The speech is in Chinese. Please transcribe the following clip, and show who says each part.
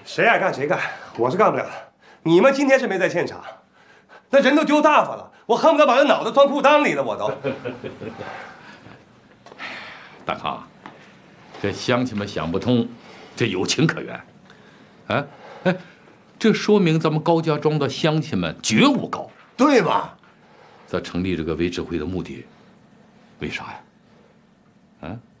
Speaker 1: 谁爱干谁干，我是干不了的。你们今天是没在现场，那人都丢大发了，我恨不得把这脑袋钻裤裆里了，我都。
Speaker 2: 大康，这乡亲们想不通，这有情可原。啊，哎，这说明咱们高家庄的乡亲们觉悟高，
Speaker 3: 对嘛？
Speaker 2: 咱成立这个委指会的目的，为啥呀？啊？